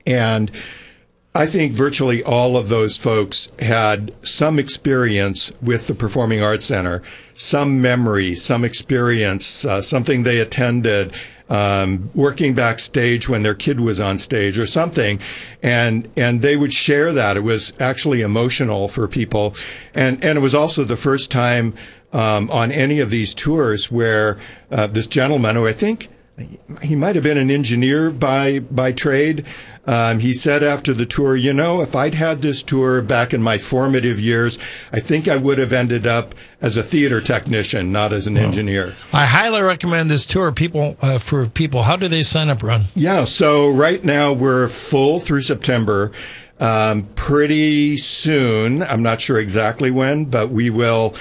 And I think virtually all of those folks had some experience with the Performing Arts Center, some memory, some experience, something they attended, working backstage when their kid was on stage or something. And they would share that. It was actually emotional for people. And it was also the first time, on any of these tours where, this gentleman, who I think he might have been an engineer by trade, he said after the tour, if I'd had this tour back in my formative years, I think I would have ended up as a theater technician, not as an engineer. I highly recommend this tour. For people, how do they sign up, Ron? Yeah, so right now we're full through September. Pretty soon, I'm not sure exactly when, but we will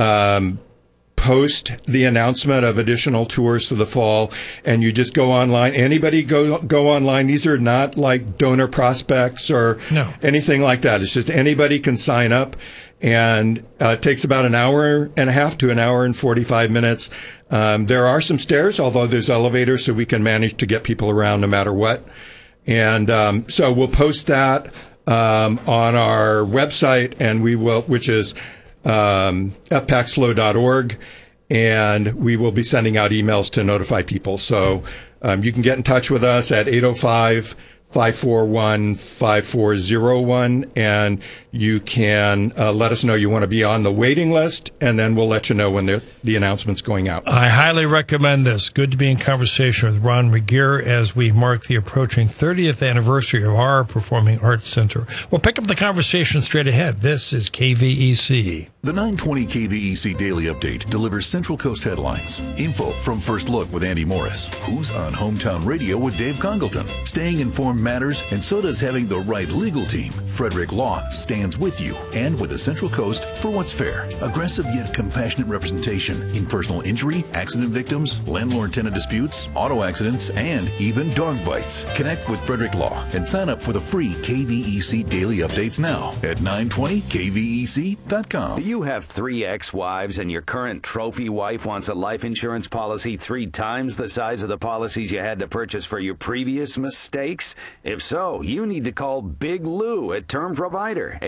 post the announcement of additional tours for the fall, and you just go online. Anybody go online. These are not like donor prospects or anything like that. It's just anybody can sign up, and it takes about an hour and a half to an hour and 45 minutes. There are some stairs, although there's elevators, so we can manage to get people around no matter what. And so we'll post that on our website, and we will, which is fpacslow.org, and we will be sending out emails to notify people. So you can get in touch with us at 805-541-5401, and you can let us know you want to be on the waiting list, and then we'll let you know when the announcement's going out. I highly recommend this. Good to be in conversation with Ron McGeer as we mark the approaching 30th anniversary of our Performing Arts Center. We'll pick up the conversation straight ahead. This is KVEC. The 920 KVEC Daily Update delivers Central Coast headlines, info from First Look with Andy Morris, who's on Hometown Radio with Dave Congleton. Staying informed matters, and so does having the right legal team. Frederick Law stands with you and with the Central Coast for what's fair. Aggressive yet compassionate representation in personal injury, accident victims, landlord-tenant disputes, auto accidents, and even dog bites. Connect with Frederick Law and sign up for the free KVEC Daily Updates now at 920kvec.com. You have 3 ex-wives and your current trophy wife wants a life insurance policy 3 times the size of the policies you had to purchase for your previous mistakes? If so, you need to call Big Lou at Term Provider,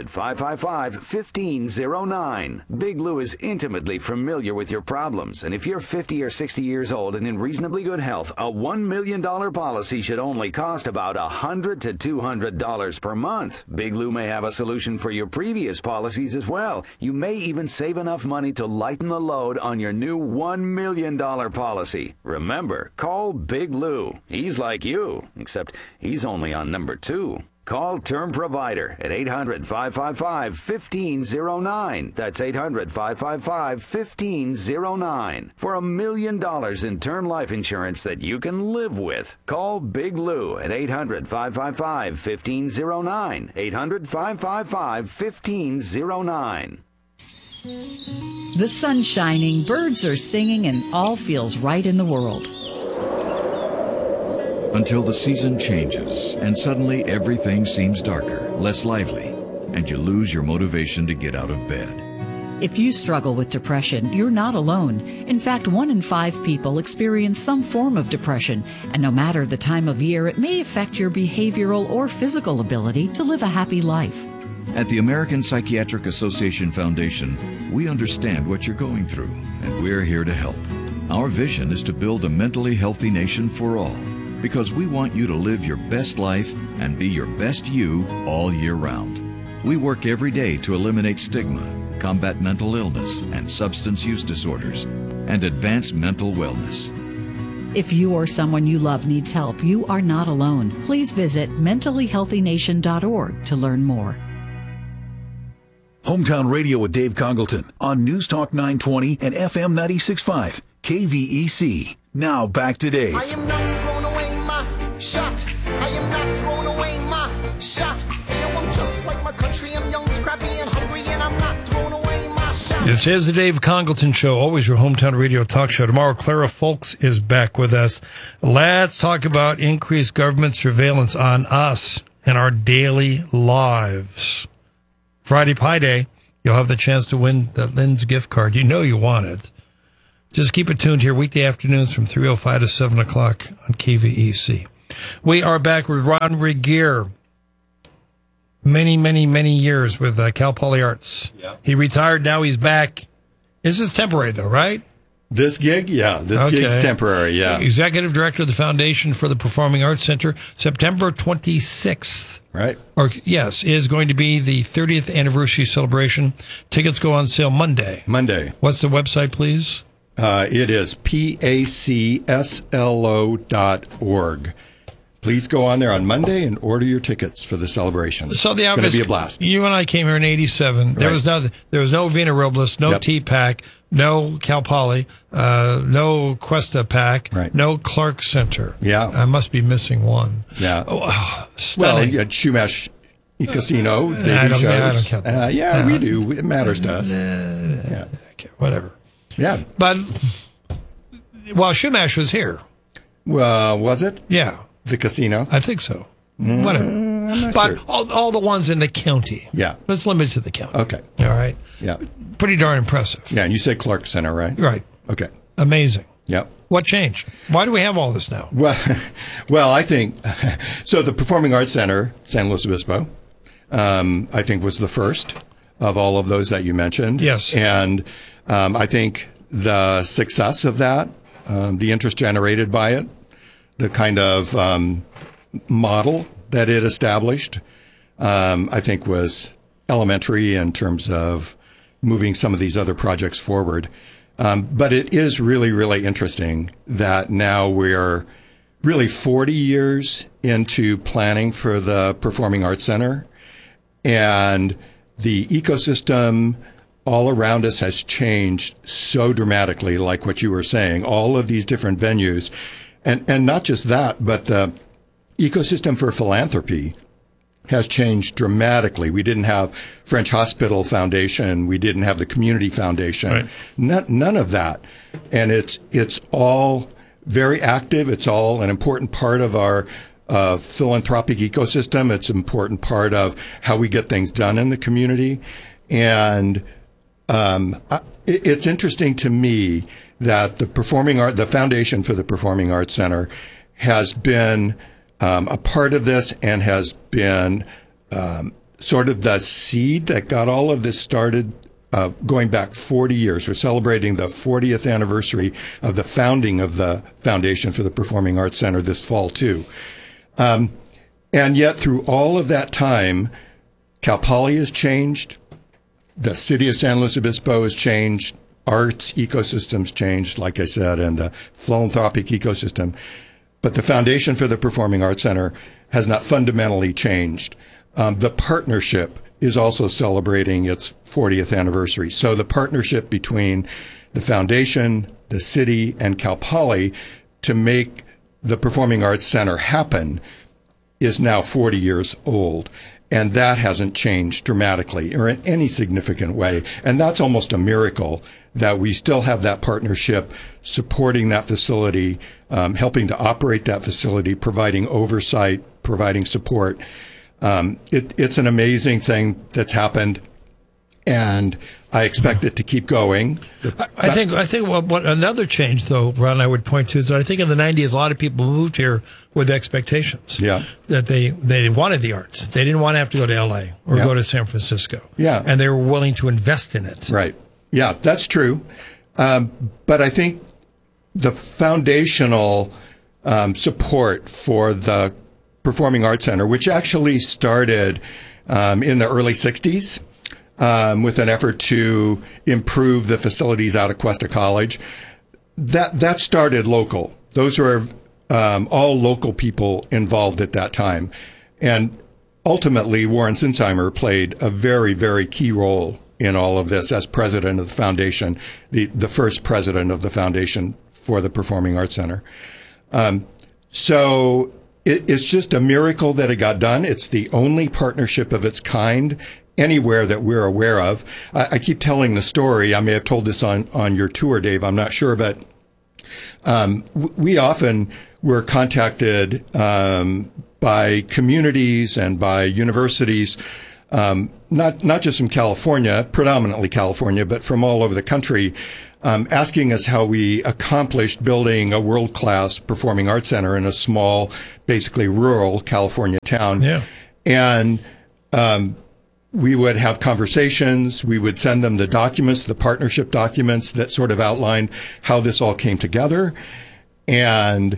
800-555-1509. Big Lou is intimately familiar with your problems, and if you're 50 or 60 years old and in reasonably good health, a $1 million policy should only cost about $100 to $200 per month. Big Lou may have a solution for your previous policies as well. You may even save enough money to lighten the load on your new $1 million policy. Remember, call Big Lou. He's like you, except he's only on number 2. Call Term Provider at 800-555-1509. That's 800-555-1509. For $1 million in term life insurance that you can live with. Call Big Lou at 800-555-1509. 800-555-1509. The sun's shining, birds are singing, and all feels right in the world. Until the season changes and suddenly everything seems darker, less lively, and you lose your motivation to get out of bed. If you struggle with depression, you're not alone. In fact, 1 in 5 people experience some form of depression, and no matter the time of year, it may affect your behavioral or physical ability to live a happy life. At the American Psychiatric Association Foundation, we understand what you're going through, and we're here to help. Our vision is to build a mentally healthy nation for all, because we want you to live your best life and be your best you all year round. We work every day to eliminate stigma, combat mental illness and substance use disorders, and advance mental wellness. If you or someone you love needs help, you are not alone. Please visit mentallyhealthynation.org to learn more. Hometown Radio with Dave Congleton on News Talk 920 and FM 96.5, KVEC. Now back to Dave. I am not throwing away my shot. I am not throwing away my shot. Yo, I'm just like my country. I'm young, scrappy, and hungry, and I'm not throwing away my shot. This is the Dave Congleton Show, always your hometown radio talk show. Tomorrow, Clara Folks is back with us. Let's talk about increased government surveillance on us and our daily lives. Friday Pie Day, you'll have the chance to win that Lynn's gift card. You know you want it. Just keep it tuned here weekday afternoons from 3:05 to 7 o'clock on KVEC. We are back with Ron Regier. Many years with Cal Poly Arts. Yeah. He retired. Now he's back. This is temporary, though, right? This gig? Yeah. This gig's temporary, yeah. Executive Director of the Foundation for the Performing Arts Center, September 26th. Right. Yes, is going to be the 30th anniversary celebration. Tickets go on sale Monday. What's the website, please? It is pacslo.org. Please go on there on Monday and order your tickets for the celebration. So the it's going to be a blast. You and I came here in '87. There was nothing. There was no Vina Robles, no TPAC, no Cal Poly, no Cuesta PAC, no Clark Center. Yeah, I must be missing one. Yeah. Stunning. Well, you had Shumash Casino. I don't count that. We do. It matters to us. Okay, whatever. Yeah. But Shumash was here. Well, was it? Yeah. The casino? I think so. Whatever. But sure. all the ones in the county. Yeah. Let's limit it to the county. Okay. All right. Yeah. Pretty darn impressive. Yeah, and you said Clark Center, right? Right. Okay. Amazing. Yep. What changed? Why do we have all this now? Well, I think so. The Performing Arts Center, San Luis Obispo, I think was the first of all of those that you mentioned. Yes. And I think the success of that, the interest generated by it, the kind of model that it established, I think was elementary in terms of moving some of these other projects forward. But it is really, really interesting that now we're really 40 years into planning for the Performing Arts Center, and the ecosystem all around us has changed so dramatically, like what you were saying, all of these different venues. And not just that, but the ecosystem for philanthropy has changed dramatically. We didn't have French Hospital Foundation. We didn't have the Community Foundation. Right. None of that. And it's all very active. It's all an important part of our philanthropic ecosystem. It's an important part of how we get things done in the community. And it's interesting to me that the Foundation for the Performing Arts Center has been a part of this and has been sort of the seed that got all of this started going back 40 years. We're celebrating the 40th anniversary of the founding of the Foundation for the Performing Arts Center this fall, too. And yet, through all of that time, Cal Poly has changed. The city of San Luis Obispo has changed. Arts ecosystems changed, like I said, and the philanthropic ecosystem. But the Foundation for the Performing Arts Center has not fundamentally changed. The partnership is also celebrating its 40th anniversary. So the partnership between the foundation, the city, and Cal Poly to make the Performing Arts Center happen is now 40 years old. And that hasn't changed dramatically or in any significant way. And that's almost a miracle that we still have that partnership supporting that facility, helping to operate that facility, providing oversight, providing support. It's an amazing thing that's happened, and I expect it to keep going. I think what another change, though, Ron, I would point to is that I think in the 90s, a lot of people moved here with expectations. Yeah. That they wanted the arts. They didn't want to have to go to L.A. or go to San Francisco. Yeah. And they were willing to invest in it. Right. Yeah, that's true. But I think the foundational support for the Performing Arts Center, which actually started in the early 60s, with an effort to improve the facilities out of Cuesta College. That started local. Those were all local people involved at that time. And ultimately, Warren Sinsheimer played a very, very key role in all of this as president of the foundation, the first president of the Foundation for the Performing Arts Center. So it's just a miracle that it got done. It's the only partnership of its kind anywhere that we're aware of. I keep telling the story. I may have told this on your tour, Dave. I'm not sure, but we often were contacted by communities and by universities, not just from California, predominantly California, but from all over the country, asking us how we accomplished building a world-class performing arts center in a small, basically rural California town. Yeah. And we would have conversations. We would send them the documents, the partnership documents that sort of outlined how this all came together. And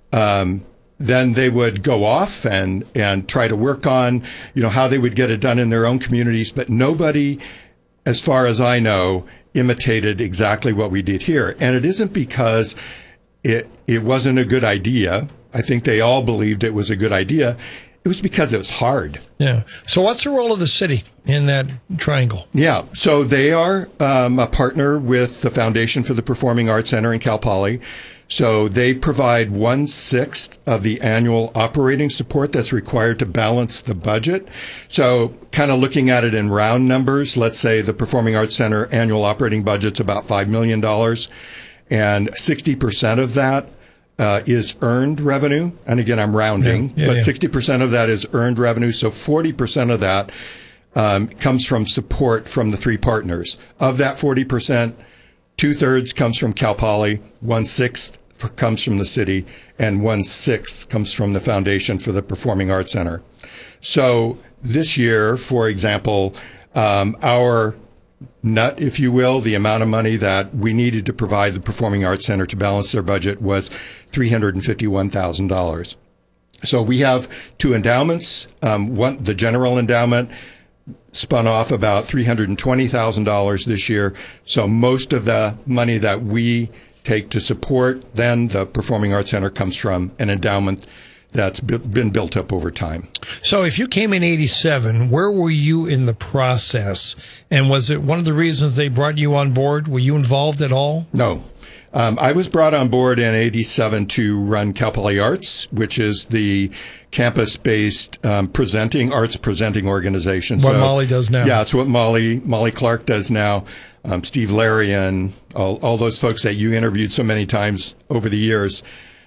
then they would go off and try to work on, how they would get it done in their own communities. But nobody, as far as I know, imitated exactly what we did here. And it isn't because it wasn't a good idea. I think they all believed it was a good idea. It was because it was hard. Yeah. So what's the role of the city in that triangle? Yeah. So they are a partner with the Foundation for the Performing Arts Center in Cal Poly. So they provide 1/6 of the annual operating support that's required to balance the budget. So kind of looking at it in round numbers, let's say the Performing Arts Center annual operating budget's about $5 million, and 60% of that is earned revenue. And again, I'm rounding, but 60% of that is earned revenue. So 40% of that comes from support from the three partners. Of that 40%, 2/3 comes from Cal Poly, 1/6 comes from the city, and 1/6 comes from the Foundation for the Performing Arts Center. So this year, for example, our nut, if you will, the amount of money that we needed to provide the Performing Arts Center to balance their budget was $351,000. So we have two endowments. The general endowment spun off about $320,000 this year. So most of the money that we take to support then the Performing Arts Center comes from an endowment that's been built up over time. So if you came in 87, where were you in the process? And was it one of the reasons they brought you on board? Were you involved at all? No. I was brought on board in 87 to run Cal Poly Arts, which is the campus-based arts presenting organization. What Molly does now. Yeah, it's what Molly Clark does now. Steve Larian, all those folks that you interviewed so many times over the years.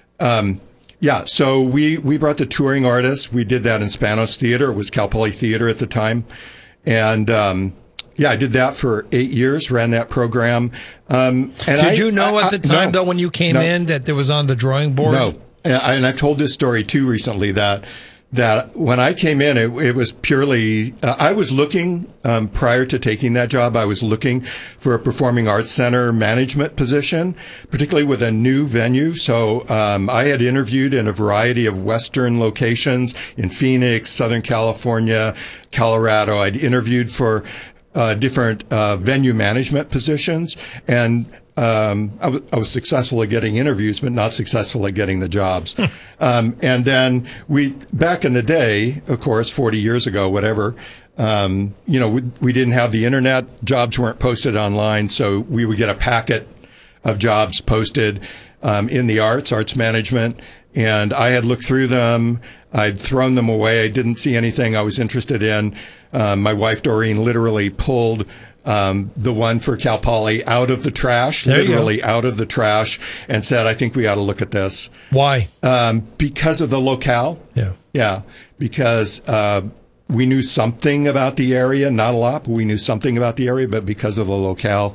So we brought the touring artists. We did that in Spanos Theater. It was Cal Poly Theater at the time. And I did that for 8 years, ran that program. Did you know at the time, though, when you came in, that there was on the drawing board? No. And I've told this story, too, recently, that when I came in, it was purely, I was looking, prior to taking that job, I was looking for a Performing Arts Center management position, particularly with a new venue. So I had interviewed in a variety of Western locations in Phoenix, Southern California, Colorado. I'd interviewed for different venue management positions, and I was successful at getting interviews, but not successful at getting the jobs. And then back in the day, of course, 40 years ago, whatever, we didn't have the internet. Jobs weren't posted online, so we would get a packet of jobs posted in the arts management, and I had looked through them. I'd thrown them away. I didn't see anything I was interested in. My wife, Doreen, literally pulled the one for Cal Poly out of the trash, out of the trash, and said, I think we ought to look at this. Why? Because of the locale. Yeah. Yeah. Because we knew something about the area, not a lot, but we knew something about the area, but because of the locale.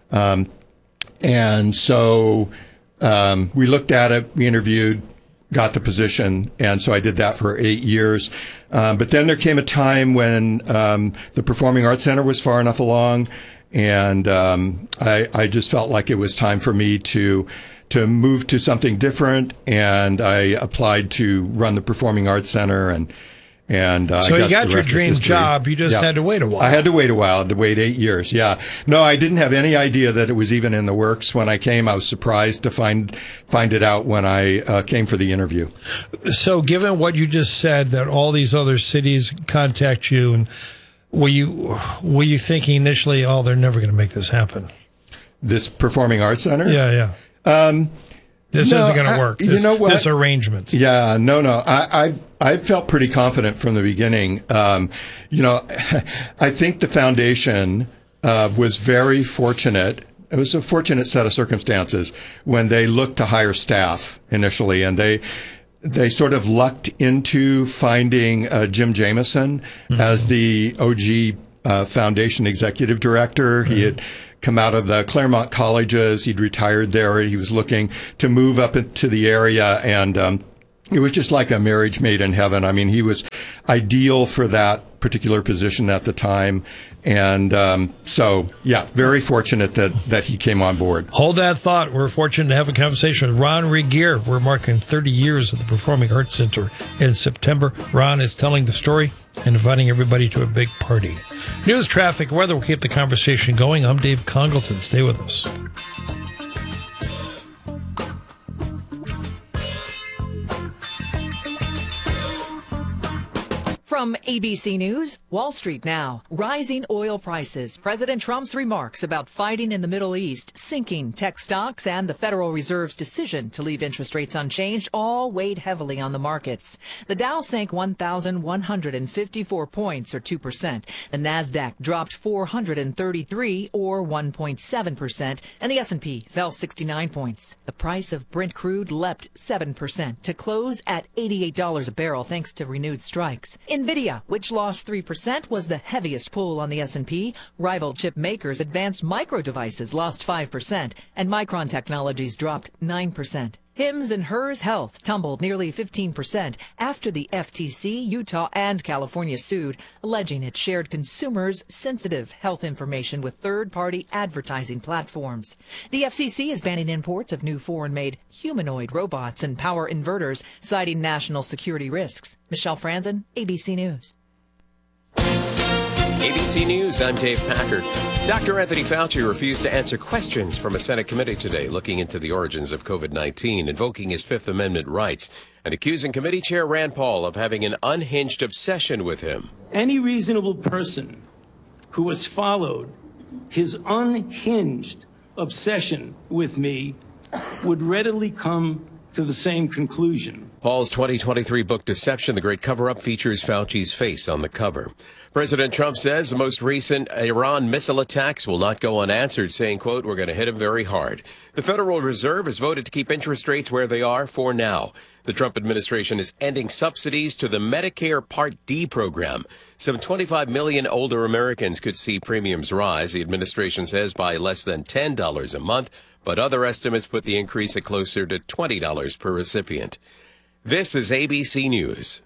And so we looked at it, we interviewed, got the position, and so I did that for 8 years. But then there came a time when the Performing Arts Center was far enough along, and I just felt like it was time for me to move to something different, and I applied to run the Performing Arts Center, and so you got your dream job. You just had to wait a while. I had to wait a while, to wait 8 years. Yeah. No, I didn't have any idea that it was even in the works when I came. I was surprised to find it out when I came for the interview. So given what you just said, that all these other cities contact you, and were you thinking initially, oh, they're never going to make this happen? This Performing Arts Center? Yeah. This isn't going to work. This arrangement. Yeah, no. I felt pretty confident from the beginning. I think the foundation was very fortunate. It was a fortunate set of circumstances when they looked to hire staff initially, and they sort of lucked into finding Jim Jameson as the OG Foundation executive director. He had come out of the Claremont colleges. He'd retired there. He was looking to move up into the area, and it was just like a marriage made in heaven. I mean, he was ideal for that particular position at the time. And very fortunate that he came on board. Hold that thought. We're fortunate to have a conversation with Ron Regier. We're marking 30 years of the Performing Arts Center in September. Ron is telling the story and inviting everybody to a big party. News, traffic, weather will keep the conversation going. I'm Dave Congleton. Stay with us. From ABC News, Wall Street Now. Rising oil prices, President Trump's remarks about fighting in the Middle East, sinking tech stocks, and the Federal Reserve's decision to leave interest rates unchanged all weighed heavily on the markets. The Dow sank 1,154 points, or 2%. The Nasdaq dropped 433, or 1.7%, and the S&P fell 69 points. The price of Brent crude leapt 7% to close at $88 a barrel thanks to renewed strikes. NVIDIA, which lost 3%, was the heaviest pull on the S&P. Rival chip makers Advanced Micro Devices lost 5%, and Micron Technologies dropped 9%. Hims and Hers Health tumbled nearly 15% after the FTC, Utah, and California sued, alleging it shared consumers' sensitive health information with third-party advertising platforms. The FCC is banning imports of new foreign-made humanoid robots and power inverters, citing national security risks. Michelle Franzen, ABC News. ABC News, I'm Dave Packard. Dr. Anthony Fauci refused to answer questions from a Senate committee today looking into the origins of COVID-19, invoking his Fifth Amendment rights, and accusing committee chair Rand Paul of having an unhinged obsession with him. Any reasonable person who has followed his unhinged obsession with me would readily come to the same conclusion. Paul's 2023 book, Deception, The Great Cover-Up, features Fauci's face on the cover. President Trump says the most recent Iran missile attacks will not go unanswered, saying, quote, we're going to hit him very hard. The Federal Reserve has voted to keep interest rates where they are for now. The Trump administration is ending subsidies to the Medicare Part D program. Some 25 million older Americans could see premiums rise, the administration says, by less than $10 a month, but other estimates put the increase at closer to $20 per recipient. This is ABC News.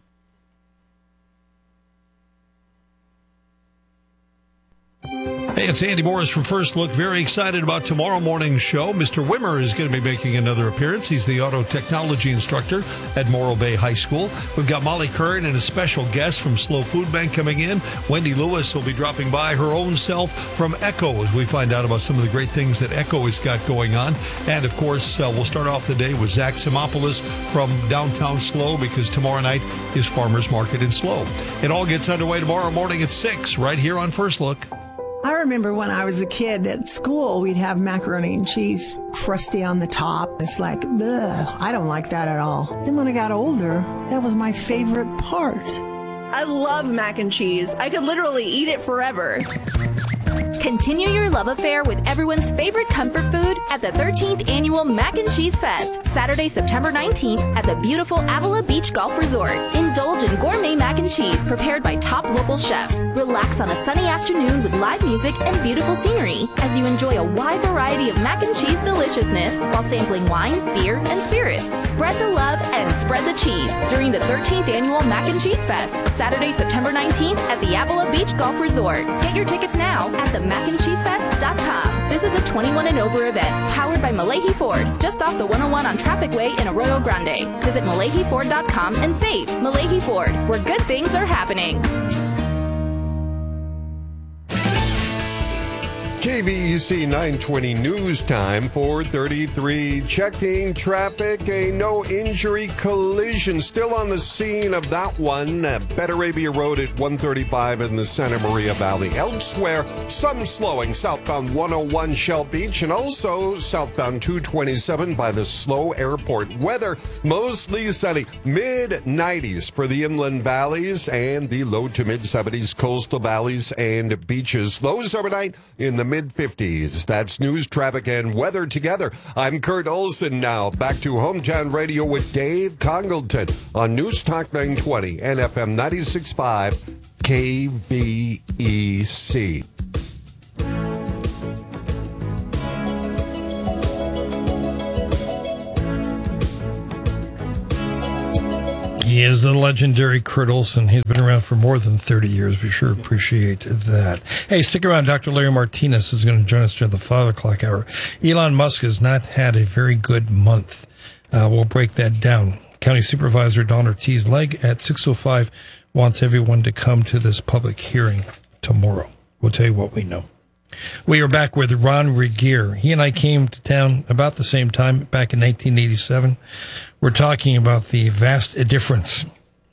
Hey, it's Andy Morris from First Look. Very excited about tomorrow morning's show. Mr. Wimmer is going to be making another appearance. He's the auto technology instructor at Morro Bay High School. We've got Molly Curran and a special guest from Slow Food Bank coming in. Wendy Lewis will be dropping by her own self from Echo as we find out about some of the great things that Echo has got going on. And, of course, we'll start off the day with Zach Simopoulos from downtown Slow because tomorrow night is Farmers Market in Slow. It all gets underway tomorrow morning at 6 right here on First Look. I remember when I was a kid at school, we'd have macaroni and cheese crusty on the top. It's like, ugh, I don't like that at all. Then when I got older, that was my favorite part. I love mac and cheese. I could literally eat it forever. Continue your love affair with everyone's favorite comfort food at the 13th Annual Mac and Cheese Fest, Saturday, September 19th at the beautiful Avila Beach Golf Resort. Indulge in gourmet mac and cheese prepared by top local chefs. Relax on a sunny afternoon with live music and beautiful scenery as you enjoy a wide variety of mac and cheese deliciousness while sampling wine, beer, and spirits. Spread the love and spread the cheese during the 13th Annual Mac and Cheese Fest, Saturday, September 19th at the Avila Beach Golf Resort. Get your tickets now at themacandcheesefest.com. This is a 21 and over event, powered by Malahi Ford, just off the 101 on Traffic Way in Arroyo Grande. Visit MalahiFord.com and save. Malahi Ford, where good things are happening. KVEC 920 News Time, 4:33. Checking traffic, a no-injury collision still on the scene of that one at Betterabia Road at 135 in the Santa Maria Valley. Elsewhere, some slowing southbound 101 Shell Beach and also southbound 227 by the Slow Airport. Weather mostly sunny, mid-90s for the inland valleys and the low to mid-70s coastal valleys and beaches. Lows overnight in the mid-50s. That's news, traffic, and weather together. I'm Kurt Olson now. Back to Hometown Radio with Dave Congleton on News Talk 920 and FM 96.5 KVEC. He is the legendary Kurt Olson. He's been around for more than 30 years. We sure appreciate that. Hey, stick around. Dr. Larry Martinez is going to join us during the 5 o'clock hour. Elon Musk has not had a very good month. We'll break that down. County Supervisor Don Ortiz-Legg at 6:05 wants everyone to come to this public hearing tomorrow. We'll tell you what we know. We are back with Ron Regier. He and I came to town about the same time, back in 1987. We're talking about the vast difference.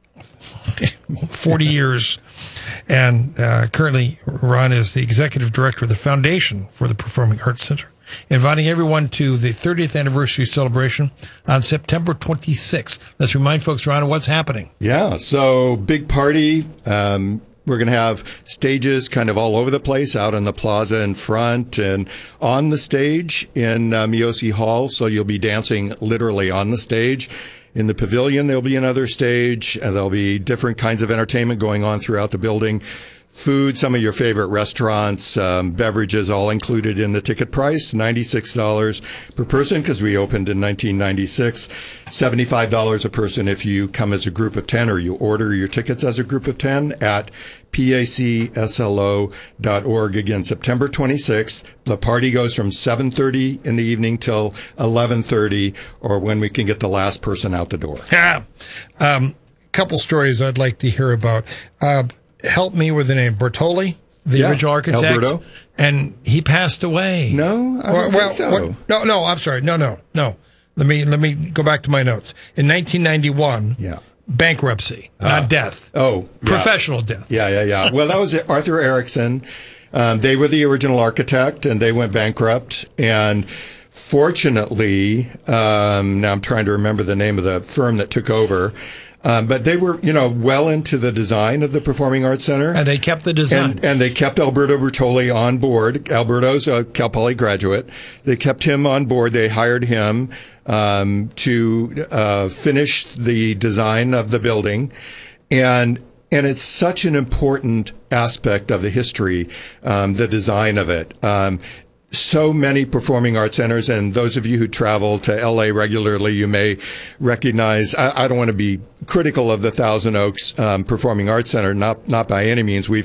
40 years. And currently, Ron is the executive director of the Foundation for the Performing Arts Center, inviting everyone to the 30th anniversary celebration on September 26th. Let's remind folks, Ron, what's happening. Yeah, so big party. We're going to have stages kind of all over the place, out in the plaza in front and on the stage in Miosi Hall. So you'll be dancing literally on the stage. In the pavilion, there'll be another stage, and there'll be different kinds of entertainment going on throughout the building. Food, some of your favorite restaurants, beverages, all included in the ticket price, $96 per person because we opened in 1996, $75 a person if you come as a group of 10 or you order your tickets as a group of 10 at pacslo.org. Again, September 26th. The party goes from 7:30 in the evening till 11:30 or when we can get the last person out the door. Couple stories I'd like to hear about. Help me with the name. Bertoli, the original architect. Alberto. And he passed away. No, I don't think so. No, I'm sorry. No. Let me go back to my notes. In 1991, bankruptcy, not death. Professional death. Yeah. Well, that was Arthur Erickson. They were the original architect, and they went bankrupt. And fortunately, now I'm trying to remember the name of the firm that took over. But they were, well into the design of the Performing Arts Center. And they kept the design. And they kept Alberto Bertoli on board. Alberto's a Cal Poly graduate. They kept him on board. They hired him to finish the design of the building. And it's such an important aspect of the history, the design of it. So many performing arts centers, and those of you who travel to LA regularly, you may recognize, I don't want to be critical of the Thousand Oaks Performing Arts Center, not by any means. We've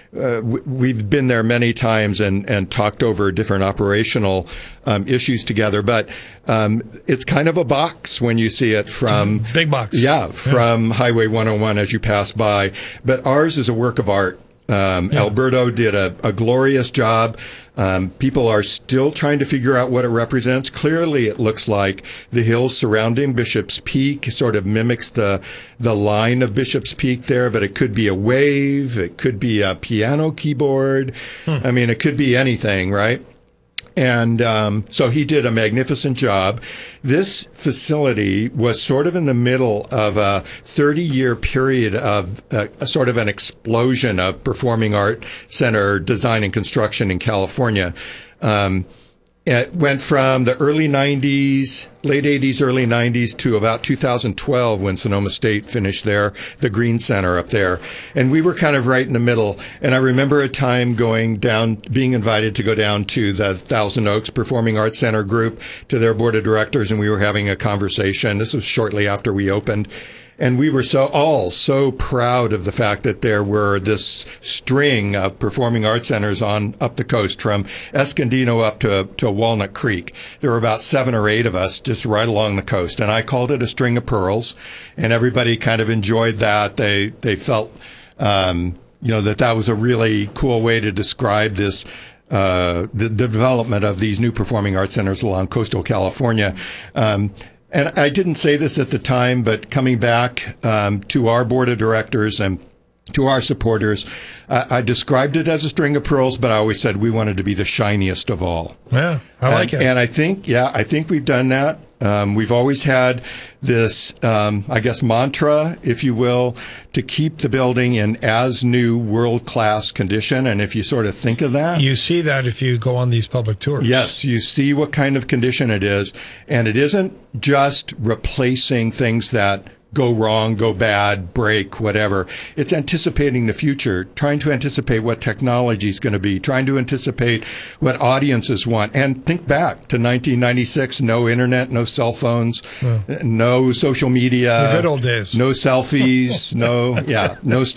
been there many times and talked over different operational issues together, but it's kind of a box when you see it from big box. From Highway 101 as you pass by. But ours is a work of art. Alberto did a glorious job. People are still trying to figure out what it represents. Clearly, it looks like the hills surrounding Bishop's Peak sort of mimics the line of Bishop's Peak there, but it could be a wave. It could be a piano keyboard. I mean, it could be anything, right? And so he did a magnificent job. This facility was sort of in the middle of a 30-year period of sort of an explosion of performing art center design and construction in California. It went from the early 90s, late 80s, early 90s to about 2012 when Sonoma State finished the Green Center up there. And we were kind of right in the middle. And I remember a time being invited to go down to the Thousand Oaks Performing Arts Center group, to their board of directors, and we were having a conversation. This was shortly after we opened. And we were so proud of the fact that there were this string of performing arts centers up the coast from Escondido up to Walnut Creek. There were about 7 or 8 of us just right along the coast. And I called it a string of pearls, and everybody kind of enjoyed that. They felt, that was a really cool way to describe this, the development of these new performing arts centers along coastal California. And I didn't say this at the time, but coming back to our board of directors and to our supporters, I described it as a string of pearls, but I always said we wanted to be the shiniest of all. Yeah, I like it. And I think we've done that. We've always had this, mantra, if you will, to keep the building in as new world-class condition. And if you sort of think of that, you see that if you go on these public tours. Yes, you see what kind of condition it is. And it isn't just replacing things that go wrong, go bad, break, whatever. It's anticipating the future, trying to anticipate what technology is going to be, trying to anticipate what audiences want. And think back to 1996, no internet, no cell phones, no social media. The good old days. No selfies, no